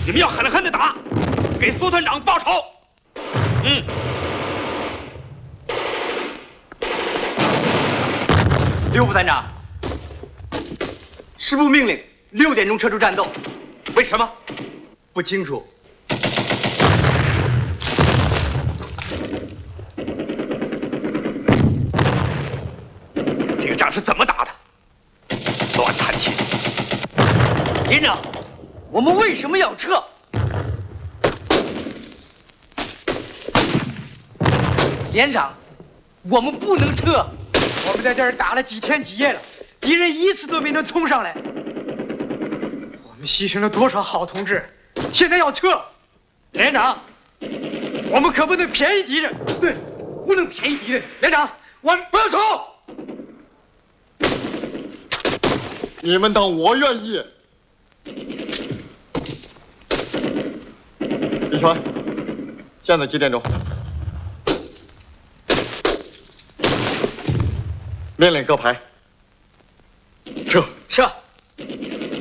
你们要狠狠的打，给苏团长报仇。 刘副团长，师部命令6点钟撤出战斗， 为什么？ 不清楚。 这个仗是怎么打的？乱弹琴！ 连长，我们为什么要撤？连长，我们不能撤。我们在这儿打了几天几夜了，敌人一次都没能冲上来。我们牺牲了多少好同志，现在要撤。连长，我们可不能便宜敌人。对，不能便宜敌人。连长，我们不要走。 你们当我愿意？李全，现在几点钟？命令各排撤。 撤。